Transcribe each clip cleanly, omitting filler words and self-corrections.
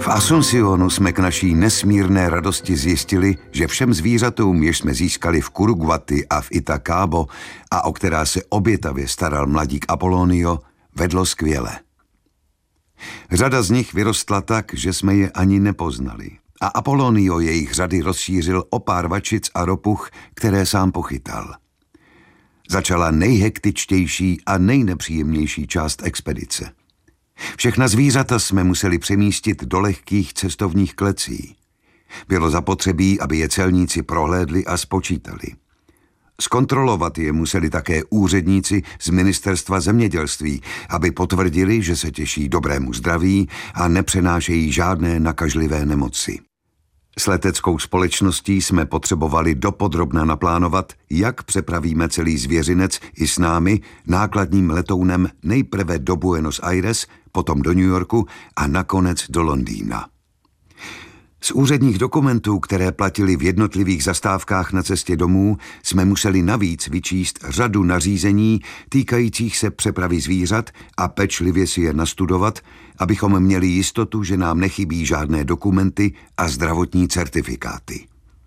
V Asuncionu jsme k naší nesmírné radosti zjistili, že všem zvířatům, jež jsme získali v Curuguaty a v Itacabo a o která se obětavě staral mladík Apolonio, vedlo skvěle. Řada z nich vyrostla tak, že jsme je ani nepoznali. A Apolonio jejich řady rozšířil o pár vačic a ropuch, které sám pochytal. Začala nejhektičtější a nejnepříjemnější část expedice. Všechna zvířata jsme museli přemístit do lehkých cestovních klecí. Bylo zapotřebí, aby je celníci prohlédli a spočítali. Zkontrolovat je museli také úředníci z ministerstva zemědělství, aby potvrdili, že se těší dobrému zdraví a nepřenášejí žádné nakažlivé nemoci. S leteckou společností jsme potřebovali dopodrobna naplánovat, jak přepravíme celý zvěřinec i s námi nákladním letounem nejprve do Buenos Aires, potom do New Yorku a nakonec do Londýna. Z úředních dokumentů, které platili v jednotlivých zastávkách na cestě domů, jsme museli navíc vyčíst řadu nařízení týkajících se přepravy zvířat a pečlivě si je nastudovat, abychom měli jistotu, že nám nechybí žádné dokumenty a zdravotní certifikáty.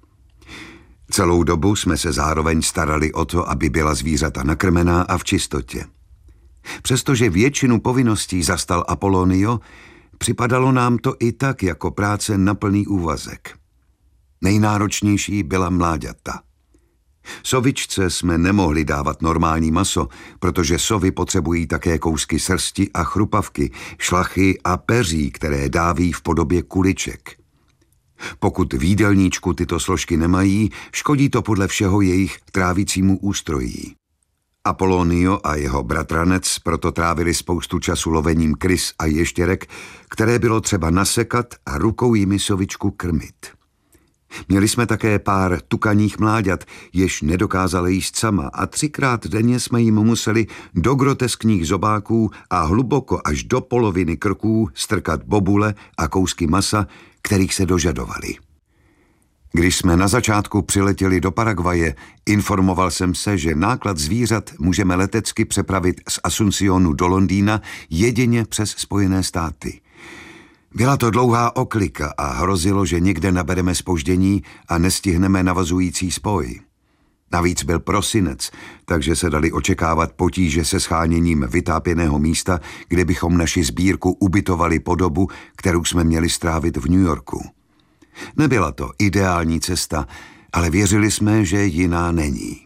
Celou dobu jsme se zároveň starali o to, aby byla zvířata nakrmená a v čistotě. Přestože většinu povinností zastal Apolonio, připadalo nám to i tak jako práce na plný úvazek. Nejnáročnější byla mláďata. Sovičce jsme nemohli dávat normální maso, protože sovy potřebují také kousky srsti a chrupavky, šlachy a peří, které dáví v podobě kuliček. Pokud v jídelníčku tyto složky nemají, škodí to podle všeho jejich trávicímu ústrojí. Apolonio a jeho bratranec proto trávili spoustu času lovením krys a ještěrek, které bylo třeba nasekat a rukou jimi sovičku krmit. Měli jsme také pár tukaních mláďat, jež nedokázali jíst sama a 3krát denně jsme jim museli do groteskních zobáků a hluboko až do poloviny krků strkat bobule a kousky masa, kterých se dožadovali. Když jsme na začátku přiletěli do Paraguaje, informoval jsem se, že náklad zvířat můžeme letecky přepravit z Asuncionu do Londýna jedině přes Spojené státy. Byla to dlouhá oklika a hrozilo, že někde nabereme zpoždění a nestihneme navazující spoj. Navíc byl prosinec, takže se dali očekávat potíže se sháněním vytápěného místa, kde bychom naši sbírku ubytovali po dobu, kterou jsme měli strávit v New Yorku. Nebyla to ideální cesta, ale věřili jsme, že jiná není.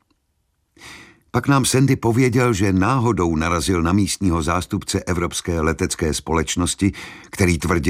Pak nám Sandy pověděl, že náhodou narazil na místního zástupce Evropské letecké společnosti, který tvrdil,